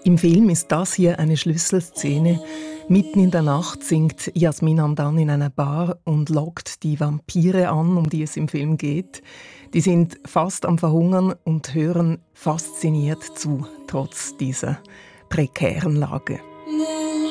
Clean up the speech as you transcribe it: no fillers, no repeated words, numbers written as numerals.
Im Film ist das hier eine Schlüsselszene. Mitten in der Nacht singt Jasmin Hamdan in einer Bar und lockt die Vampire an, um die es im Film geht. Die sind fast am Verhungern und hören fasziniert zu, trotz dieser prekären Lage.